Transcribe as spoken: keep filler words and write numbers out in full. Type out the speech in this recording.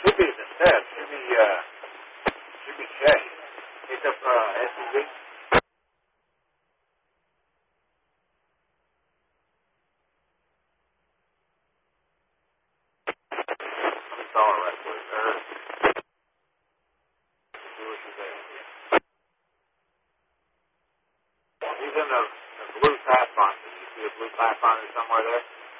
Should be instead. Should be, uh, should be Shay. Pick up, uh, S U V. Let me call her right quick. Or, see what she's at. He's in the, the blue Pathfinder. You see a blue Pathfinder somewhere there?